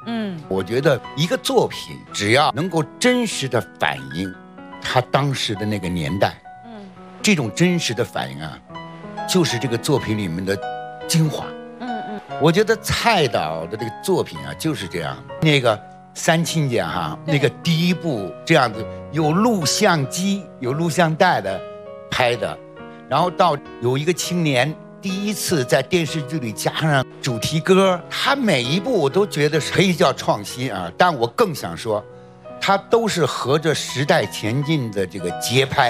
我觉得一个作品只要能够真实的反映他当时的那个年代，这种真实的反应啊，就是这个作品里面的精华。我觉得蔡导的这个作品啊就是这样。那个三亲家哈，那个第一部这样子有录像机、有录像带的拍的，然后到有一个青年第一次在电视剧里加上主题歌，他每一部我都觉得可以叫创新啊，但我更想说，他都是合着时代前进的这个节拍。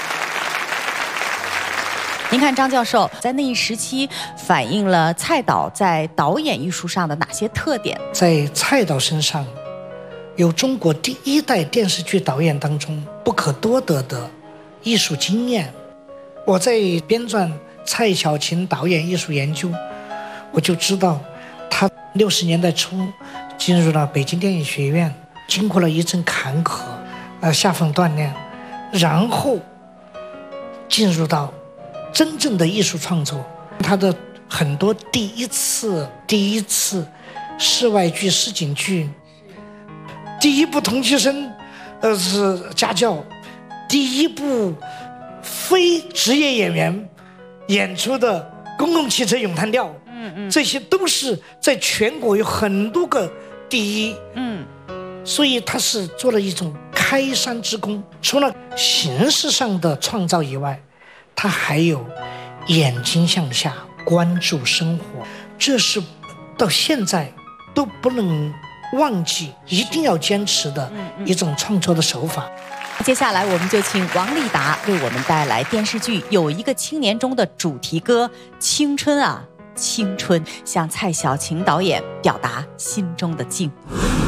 您看张教授在那一时期反映了蔡导在导演艺术上的哪些特点？ 在蔡导身上，有中国第一代电视剧导演当中不可多得的艺术经验。我在编撰蔡小琴导演艺术研究，我就知道他60年代初进入了北京电影学院，经过了一阵坎坷，下放锻炼，然后进入到真正的艺术创作。他的很多第一次室外剧、实景剧，第一部同期生是家教，第一部非职业演员演出的公共汽车咏叹调，这些都是在全国有很多个第一，所以他是做了一种开山之功。除了形式上的创造以外，他还有眼睛向下关注生活，这是到现在都不能忘记，一定要坚持的一种创作的手法。 接下来我们就请王立达为我们带来电视剧《有一个青年》中的主题歌《青春啊青春》，向蔡小琴导演表达心中的静。